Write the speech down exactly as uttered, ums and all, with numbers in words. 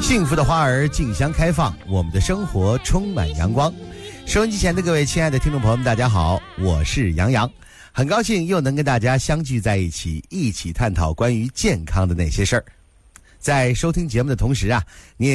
幸福的花儿竞相开放，我们的生活充满阳光。收音机前的各位亲爱的听众朋友们，大家好，我是杨洋，很高兴又能跟大家相聚在一起，一起探讨关于健康的那些事儿。在收听节目的同时啊，你也